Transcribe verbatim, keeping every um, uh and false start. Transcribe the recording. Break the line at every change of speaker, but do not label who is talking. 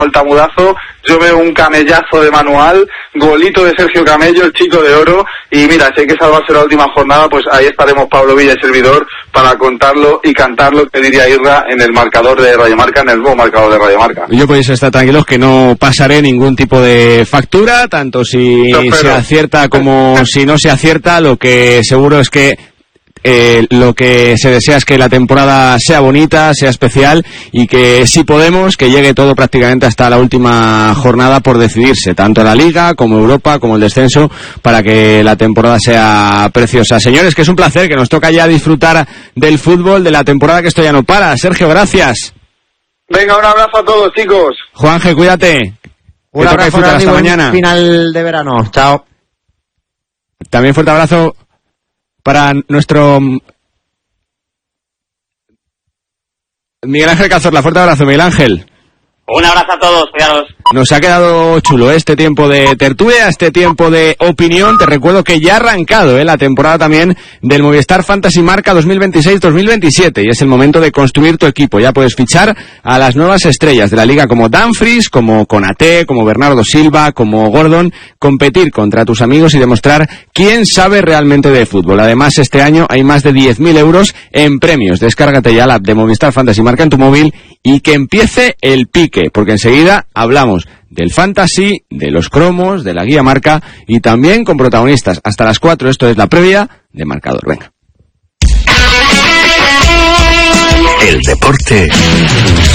el tamudazo, yo veo un camellazo de Manual, golito de Sergio Camello, el chico de oro, y mira, si hay que salvarse la última jornada, pues ahí estaremos Pablo Villa y servidor para contarlo y cantarlo, que diría Irra, en el marcador de Radio Marca, en el nuevo marcador de Radio Marca.
Yo podéis estar tranquilos que no pasaré ningún tipo de factura, tanto si se acierta como si no se acierta. Lo que seguro es que Eh, lo que se desea es que la temporada sea bonita, sea especial y que si podemos, que llegue todo prácticamente hasta la última jornada por decidirse, tanto la Liga como Europa, como el descenso, para que la temporada sea preciosa. Señores, que es un placer, que nos toca ya disfrutar del fútbol, de la temporada que esto ya no para. Sergio, gracias.
Venga, un abrazo a todos, chicos.
Juanje, cuídate.
Un abrazo hasta mañana. Final de verano. Chao.
También fuerte abrazo para nuestro Miguel Ángel Cazorla. Fuerte abrazo, Miguel Ángel.
Un abrazo a todos, cuidados.
Nos ha quedado chulo este tiempo de tertulia, este tiempo de opinión. Te recuerdo que ya ha arrancado ¿eh? la temporada también del Movistar Fantasy Marca dos mil veintiséis dos mil veintisiete y es el momento de construir tu equipo. Ya puedes fichar a las nuevas estrellas de la liga como Dumfries, como Konaté, como Bernardo Silva, como Gordon, competir contra tus amigos y demostrar quién sabe realmente de fútbol. Además, este año hay más de diez mil euros en premios. Descárgate ya la app de Movistar Fantasy Marca en tu móvil y que empiece el pique, porque enseguida hablamos del fantasy, de los cromos, de la guía marca y también con protagonistas. Hasta las cuatro, esto es la previa de Marcador. Venga.
El deporte